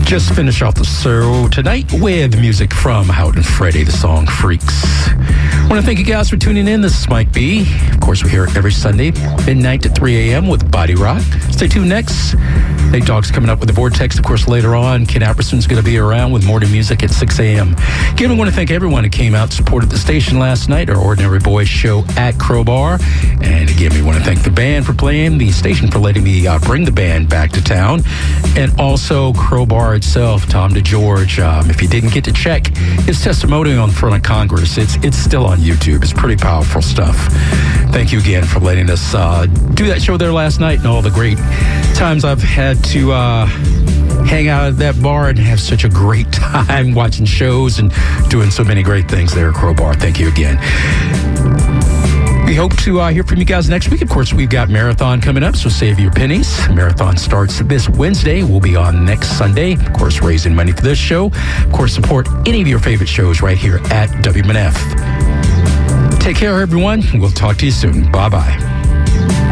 Just finish off the show tonight with music from Houghton Freddie, the song Freaks. I want to thank you guys for tuning in. This is Mike B. Of course, we're here every Sunday, midnight to 3 a.m. with Body Rock. Stay tuned next. Nate Dogg's coming up with the Vortex, of course, later on. Ken Apperson's going to be around with more to music at 6 a.m. Again, I want to thank everyone who came out and supported the station last night, our Ordinary Boys show at Crowbar. And again, we want to thank the band for playing, the station for letting me bring the band back to town, and also Crowbar itself, Tom DeGeorge. If you didn't get to check his testimonial in front of Congress, it's still on YouTube. It's pretty powerful stuff. Thank you again for letting us do that show there last night, and all the great times I've had to hang out at that bar and have such a great time watching shows and doing so many great things there at Crowbar. Thank you again. We hope to hear from you guys next week. Of course, we've got Marathon coming up, so save your pennies. Marathon starts this Wednesday. We'll be on next Sunday. Of course, raising money for this show. Of course, support any of your favorite shows right here at WMNF. Take care, everyone. We'll talk to you soon. Bye-bye.